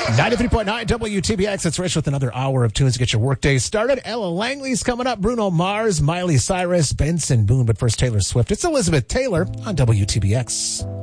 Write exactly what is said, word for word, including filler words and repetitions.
ninety-three point nine W T B X. It's Rich with another hour of tunes to get your workday started. Ella Langley's coming up. Bruno Mars, Miley Cyrus, Benson Boone. But first, Taylor Swift. It's Elizabeth Taylor on W T B X.